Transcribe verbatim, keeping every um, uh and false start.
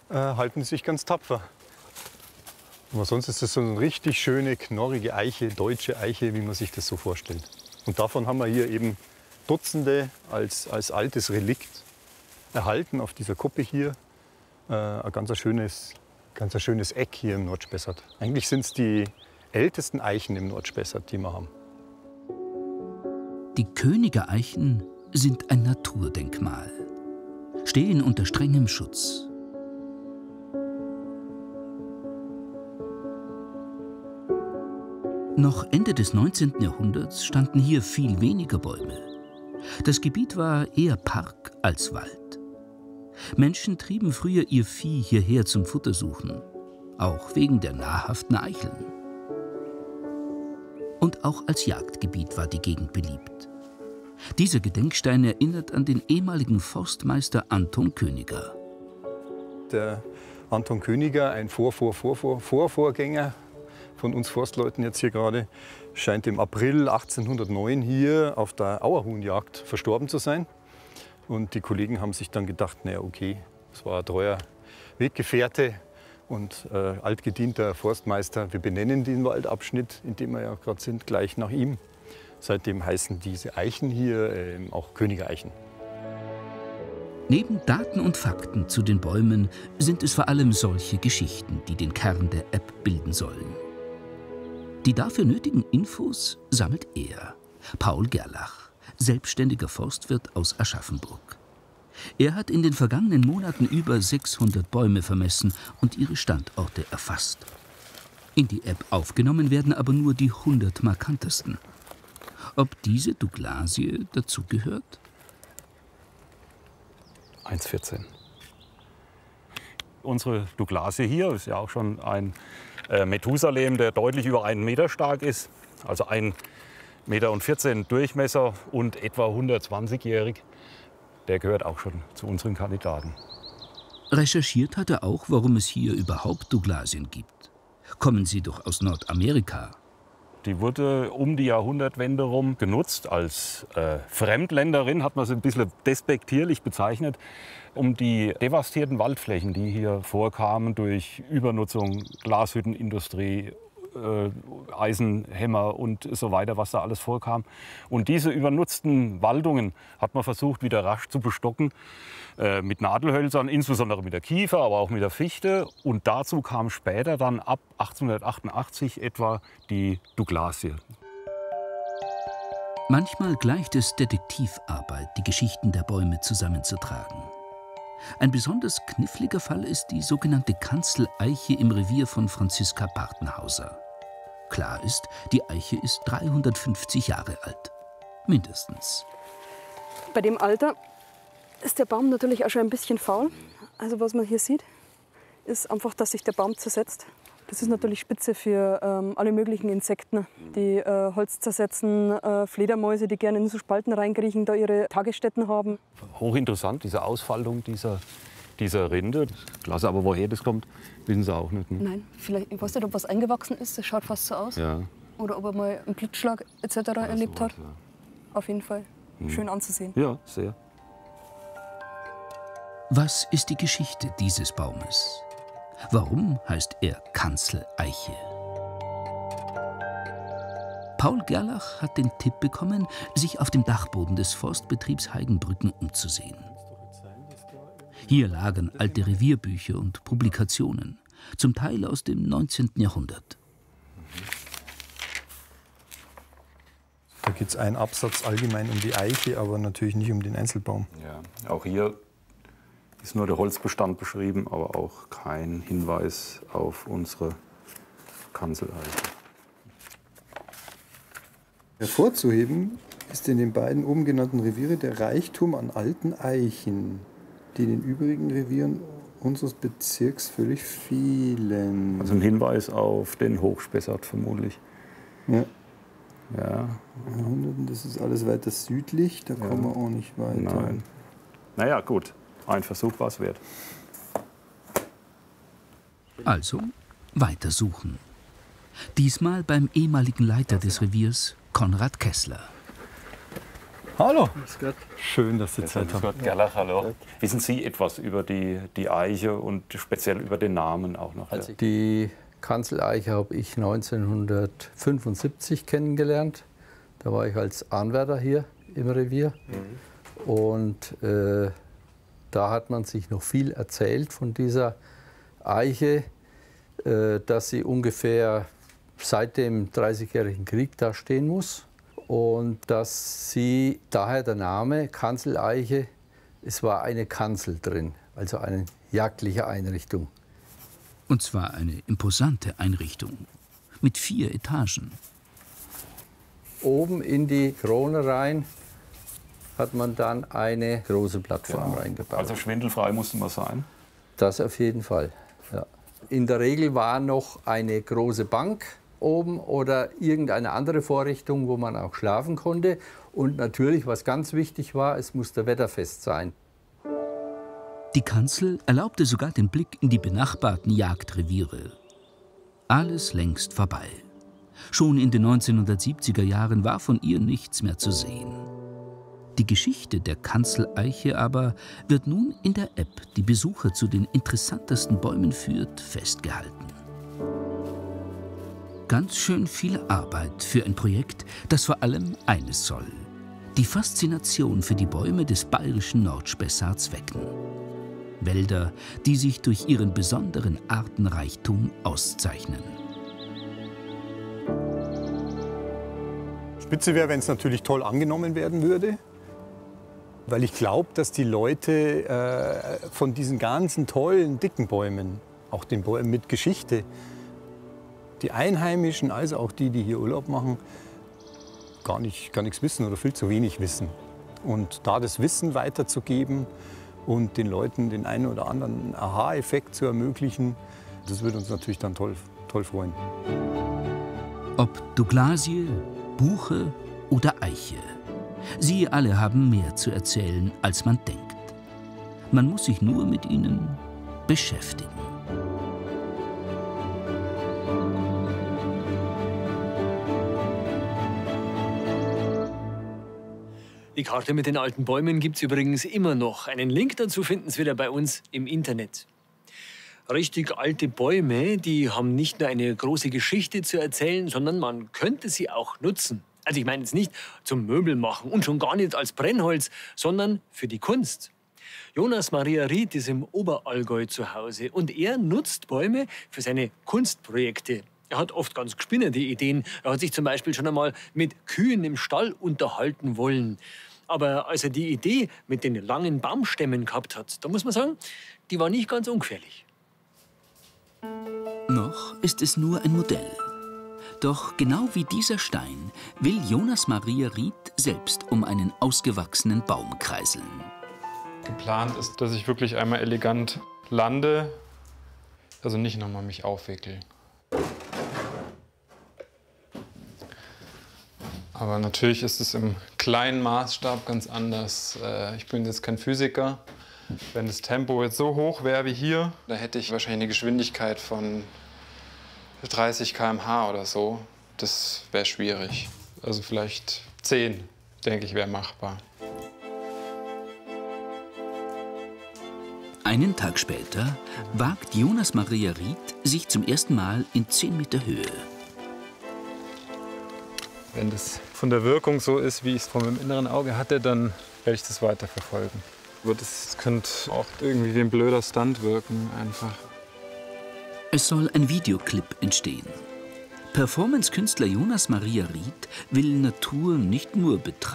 äh, halten sich ganz tapfer. Aber sonst ist das so eine richtig schöne, knorrige Eiche, deutsche Eiche, wie man sich das so vorstellt. Und davon haben wir hier eben Dutzende als, als altes Relikt erhalten auf dieser Kuppe hier. Äh, ein ganz schönes, ganz schönes Eck hier im Nordspessart. Eigentlich sind es die ältesten Eichen im Nordspessart, die wir haben. Die Königer Eichen sind ein Naturdenkmal, stehen unter strengem Schutz. Noch Ende des neunzehnten Jahrhunderts standen hier viel weniger Bäume. Das Gebiet war eher Park als Wald. Menschen trieben früher ihr Vieh hierher zum Futtersuchen, auch wegen der nahrhaften Eicheln. Und auch als Jagdgebiet war die Gegend beliebt. Dieser Gedenkstein erinnert an den ehemaligen Forstmeister Anton Königer. Der Anton Königer, ein Vor-Vor-Vor-Vor-Vorgänger von uns Forstleuten jetzt hier gerade, scheint im April achtzehnhundertneun hier auf der Auerhuhnjagd verstorben zu sein. Und die Kollegen haben sich dann gedacht, naja, okay, das war ein treuer Weggefährte und äh, altgedienter Forstmeister. Wir benennen den Waldabschnitt, in dem wir ja gerade sind, gleich nach ihm. Seitdem heißen diese Eichen hier äh, auch Königereichen. Neben Daten und Fakten zu den Bäumen sind es vor allem solche Geschichten, die den Kern der App bilden sollen. Die dafür nötigen Infos sammelt er, Paul Gerlach, selbstständiger Forstwirt aus Aschaffenburg. Er hat in den vergangenen Monaten über sechshundert Bäume vermessen und ihre Standorte erfasst. In die App aufgenommen werden aber nur die hundert markantesten. Ob diese Douglasie dazugehört? eins Komma vierzehn. Unsere Douglasie hier ist ja auch schon ein äh, Methusalem, der deutlich über einen Meter stark ist. Also ein Meter und vierzehn Durchmesser und etwa hundertzwanzigjährig. Der gehört auch schon zu unseren Kandidaten. Recherchiert hat er auch, warum es hier überhaupt Douglasien gibt. Kommen sie doch aus Nordamerika. Die wurde um die Jahrhundertwende rum genutzt. Als äh, Fremdländerin hat man sie ein bisschen despektierlich bezeichnet, um die devastierten Waldflächen, die hier vorkamen durch Übernutzung, Glashüttenindustrie, äh, Eisenhämmer und so weiter, was da alles vorkam. Und diese übernutzten Waldungen hat man versucht, wieder rasch zu bestocken äh, mit Nadelhölzern, insbesondere mit der Kiefer, aber auch mit der Fichte. Und dazu kam später dann ab achtzehnhundertachtundachtzig etwa die Douglasie. Manchmal gleicht es Detektivarbeit, die Geschichten der Bäume zusammenzutragen. Ein besonders kniffliger Fall ist die sogenannte Kanzeleiche im Revier von Franziska Partenhauser. Klar ist, die Eiche ist dreihundertfünfzig Jahre alt. Mindestens. Bei dem Alter ist der Baum natürlich auch schon ein bisschen faul. Also was man hier sieht, ist einfach, dass sich der Baum zersetzt. Das ist natürlich spitze für ähm, alle möglichen Insekten, die äh, Holz zersetzen, äh, Fledermäuse, die gerne in so Spalten reinkriechen, da ihre Tagesstätten haben. Hochinteressant, diese Ausfaltung dieser, dieser Rinde. Klasse, aber woher das kommt, wissen Sie auch nicht. Ne? Nein, vielleicht, ich weiß nicht, ob was eingewachsen ist, das schaut fast so aus. Ja. Oder ob er mal einen Blitzschlag et cetera Ja, erlebt sowas, hat. ja. Auf jeden Fall Hm. schön anzusehen. Ja, sehr. Was ist die Geschichte dieses Baumes? Warum heißt er Kanzeleiche? Paul Gerlach hat den Tipp bekommen, sich auf dem Dachboden des Forstbetriebs Heigenbrücken umzusehen. Hier lagern alte Revierbücher und Publikationen, zum Teil aus dem neunzehnten Jahrhundert. Da geht es einen Absatz allgemein um die Eiche, aber natürlich nicht um den Einzelbaum. Ja, auch hier ist nur der Holzbestand beschrieben, aber auch kein Hinweis auf unsere Kanzeleiche. Hervorzuheben ist in den beiden oben genannten Reviere der Reichtum an alten Eichen, die in den übrigen Revieren unseres Bezirks völlig fehlen. Also ein Hinweis auf den Hochspessart vermutlich. Ja. Ja. Das ist alles weiter südlich, da Ja. kommen wir auch nicht weiter. Nein. Naja, gut. Ein Versuch war es wert. Also weitersuchen. Diesmal beim ehemaligen Leiter des Reviers, Konrad Kessler. Hallo. Schön, dass Sie Zeit haben. Gott Gerlach, hallo. Wissen Sie etwas über die, die Eiche und speziell über den Namen auch noch? Also die Kanzeleiche habe ich neunzehnhundertfünfundsiebzig kennengelernt. Da war ich als Anwärter hier im Revier. Mhm. Und äh, da hat man sich noch viel erzählt von dieser Eiche, äh, dass sie ungefähr seit dem Dreißigjährigen Krieg da stehen muss. Und dass sie, daher der Name Kanzeleiche, es war eine Kanzel drin, also eine jagdliche Einrichtung. Und zwar eine imposante Einrichtung mit vier Etagen. Oben in die Krone rein hat man dann eine große Plattform ja. reingebaut. Also schwindelfrei musste man sein? Das auf jeden Fall, ja. In der Regel war noch eine große Bank oben oder irgendeine andere Vorrichtung, wo man auch schlafen konnte. Und natürlich, was ganz wichtig war, es musste wetterfest sein. Die Kanzel erlaubte sogar den Blick in die benachbarten Jagdreviere. Alles längst vorbei. Schon in den neunzehnhundertsiebziger Jahren war von ihr nichts mehr zu sehen. Die Geschichte der Kanzeleiche aber wird nun in der App, die Besucher zu den interessantesten Bäumen führt, festgehalten. Ganz schön viel Arbeit für ein Projekt, das vor allem eines soll: die Faszination für die Bäume des bayerischen Nordspessarts wecken. Wälder, die sich durch ihren besonderen Artenreichtum auszeichnen. Spitze wäre, wenn es natürlich toll angenommen werden würde, weil ich glaube, dass die Leute äh, von diesen ganzen tollen, dicken Bäumen, auch den Bäumen mit Geschichte, die Einheimischen, also auch die, die hier Urlaub machen, gar, nicht, gar nichts wissen oder viel zu wenig wissen. Und da das Wissen weiterzugeben und den Leuten den einen oder anderen Aha-Effekt zu ermöglichen, das würde uns natürlich dann toll, toll freuen. Ob Douglasie, Buche oder Eiche, sie alle haben mehr zu erzählen, als man denkt. Man muss sich nur mit ihnen beschäftigen. Die Karte mit den alten Bäumen gibt es übrigens immer noch. Einen Link dazu finden Sie wieder bei uns im Internet. Richtig alte Bäume, die haben nicht nur eine große Geschichte zu erzählen, sondern man könnte sie auch nutzen. Also ich meine jetzt nicht zum Möbel machen und schon gar nicht als Brennholz, sondern für die Kunst. Jonas Maria Ried ist im Oberallgäu zu Hause und er nutzt Bäume für seine Kunstprojekte. Er hat oft ganz gespinnerte Ideen. Er hat sich zum Beispiel schon einmal mit Kühen im Stall unterhalten wollen. Aber als er die Idee mit den langen Baumstämmen gehabt hat, da muss man sagen, die war nicht ganz ungefährlich. Noch ist es nur ein Modell. Doch genau wie dieser Stein will Jonas Maria Ried selbst um einen ausgewachsenen Baum kreiseln. Geplant ist, dass ich wirklich einmal elegant lande, also nicht nochmal mich aufwickel. Aber natürlich ist es im kleinen Maßstab ganz anders. Ich bin jetzt kein Physiker. Wenn das Tempo jetzt so hoch wäre wie hier, da hätte ich wahrscheinlich eine Geschwindigkeit von dreißig Kilometer pro Stunde oder so. Das wäre schwierig. Also vielleicht zehn, denke ich, wäre machbar. Einen Tag später wagt Jonas Maria Ried sich zum ersten Mal in zehn Meter Höhe. Wenn das von der Wirkung so ist, wie ich es von meinem inneren Auge hatte, dann werde ich das weiterverfolgen. Das könnte auch irgendwie wie ein blöder Stunt wirken, einfach. Es soll ein Videoclip entstehen. Performance-Künstler Jonas Maria Ried will Natur nicht nur betrachten.